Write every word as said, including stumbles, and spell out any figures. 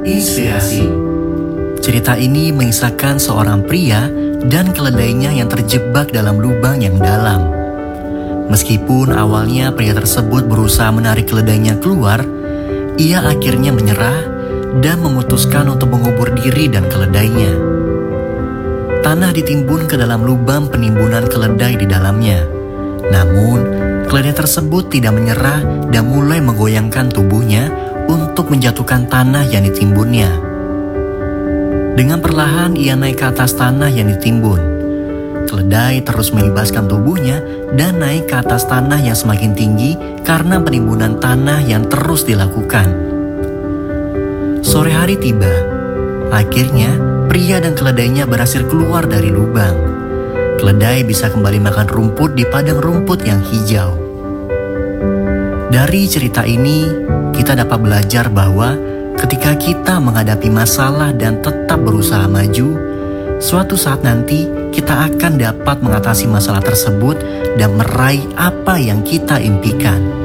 Inspirasi. Cerita ini mengisahkan seorang pria dan keledainya yang terjebak dalam lubang yang dalam. Meskipun awalnya pria tersebut berusaha menarik keledainya keluar, ia akhirnya menyerah dan memutuskan untuk mengubur diri dan keledainya. Tanah ditimbun ke dalam lubang penimbunan keledai di dalamnya. Namun, keledai tersebut tidak menyerah dan mulai menggoyangkan tubuhnya untuk menjatuhkan tanah yang ditimbunnya. Dengan perlahan ia naik ke atas tanah yang ditimbun. Keledai terus melibaskan tubuhnya dan naik ke atas tanah yang semakin tinggi karena penimbunan tanah yang terus dilakukan. Sore hari tiba. Akhirnya, pria dan keledainya berhasil keluar dari lubang. Keledai bisa kembali makan rumput di padang rumput yang hijau. Dari cerita ini, kita dapat belajar bahwa ketika kita menghadapi masalah dan tetap berusaha maju, suatu saat nanti kita akan dapat mengatasi masalah tersebut dan meraih apa yang kita impikan.